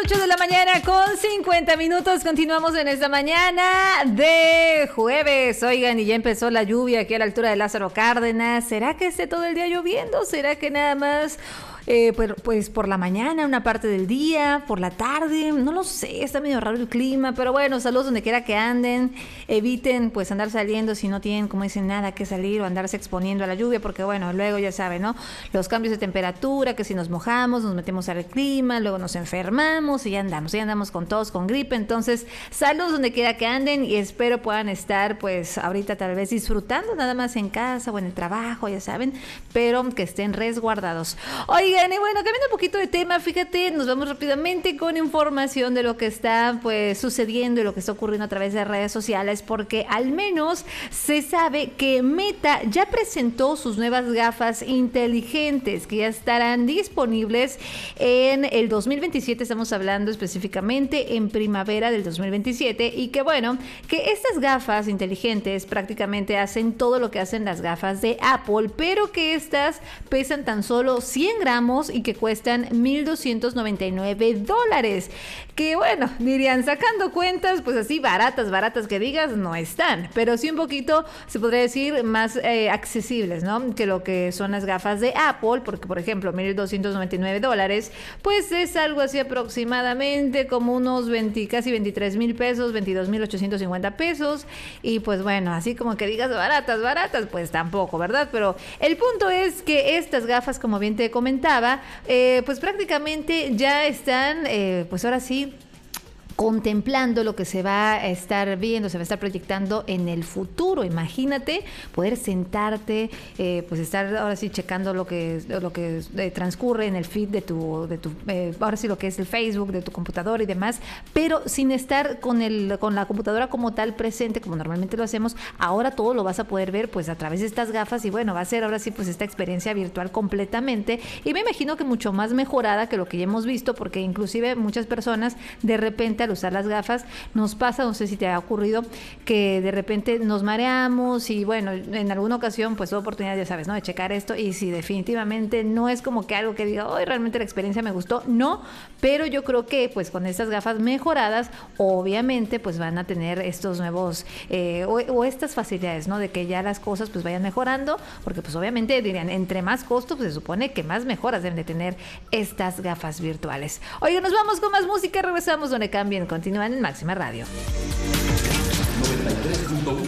8 de la mañana con 50 minutos. Continuamos en esta mañana de jueves. Oigan, y ya empezó la lluvia aquí a la altura de Lázaro Cárdenas. ¿Será que esté todo el día lloviendo? ¿Será que nada más pues por la mañana, una parte del día, por la tarde? No lo sé, está medio raro el clima, pero bueno, saludos donde quiera que anden. Eviten pues andar saliendo si no tienen, como dicen, nada que salir o andarse exponiendo a la lluvia, porque bueno, luego ya saben, ¿no? Los cambios de temperatura, que si nos mojamos, nos metemos al clima, luego nos enfermamos y ya andamos con tos, con gripe. Entonces, saludos donde quiera que anden y espero puedan estar pues ahorita tal vez disfrutando nada más en casa o en el trabajo, ya saben, pero que estén resguardados. Oigan, y bueno, cambiando un poquito de tema, fíjate, nos vamos rápidamente con información de lo que está pues sucediendo y lo que está ocurriendo a través de redes sociales, porque al menos se sabe que Meta ya presentó sus nuevas gafas inteligentes que ya estarán disponibles en el 2027, estamos hablando específicamente en primavera del 2027, y que bueno, que estas gafas inteligentes prácticamente hacen todo lo que hacen las gafas de Apple, pero que estas pesan tan solo 100 gramos y que cuestan $1,299, que bueno, dirían, sacando cuentas, pues así baratas que digas, no están, pero sí un poquito, se podría decir, más accesibles, ¿no? Que lo que son las gafas de Apple, porque por ejemplo, $1,299, pues es algo así aproximadamente como unos casi 23,000 pesos, 22,850 pesos, y pues bueno, así como que digas baratas, pues tampoco, ¿verdad? Pero el punto es que estas gafas, como bien te comentaba, pues prácticamente ya están, pues ahora sí, contemplando lo que se va a estar viendo, se va a estar proyectando en el futuro. Imagínate poder sentarte, pues estar ahora sí checando lo que transcurre en el feed de tu ahora sí lo que es el Facebook, de tu computadora y demás, pero sin estar con la computadora como tal presente, como normalmente lo hacemos. Ahora todo lo vas a poder ver pues a través de estas gafas, y bueno, va a ser ahora sí pues esta experiencia virtual completamente, y me imagino que mucho más mejorada que lo que ya hemos visto, porque inclusive muchas personas de repente al usar las gafas nos pasa, no sé si te ha ocurrido, que de repente nos mareamos, y bueno, en alguna ocasión pues tuve oportunidad, ya sabes, ¿no?, de checar esto, y si definitivamente no es como que algo que diga, hoy realmente la experiencia me gustó, no, pero yo creo que pues con estas gafas mejoradas, obviamente pues van a tener estos nuevos o estas facilidades, ¿no?, de que ya las cosas pues vayan mejorando, porque pues obviamente dirían, entre más costo pues se supone que más mejoras deben de tener estas gafas virtuales. Oye, nos vamos con más música, regresamos donde cambien. Continúan en Máxima Radio. 93.1